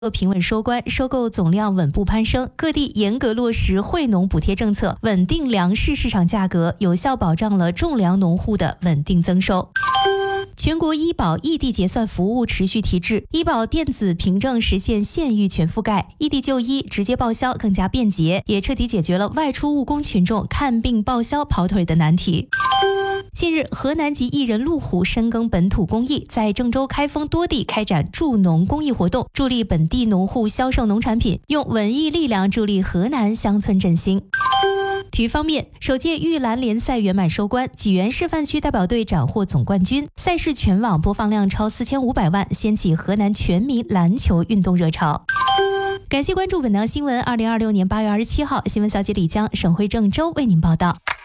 平稳收官，收购总量稳步攀升，各地严格落实惠农补贴政策，稳定粮食市场价格，有效保障了种粮农户的稳定增收。全国医保异地结算服务持续提质，医保电子凭证实现县域全覆盖，异地就医直接报销更加便捷，也彻底解决了外出务工群众看病报销跑腿的难题。近日，河南籍艺人陆虎深耕本土公益，在郑州、开封多地开展助农公益活动，助力本地农户销售农产品，用文艺力量助力河南乡村振兴。体育方面，首届玉兰联赛圆满收官，济源示范区代表队斩获总冠军，赛事全网播放量超4500万，掀起河南全民篮球运动热潮。感谢关注本档新闻，2026年8月27号，新闻小姐李江、沈慧郑州为您报道。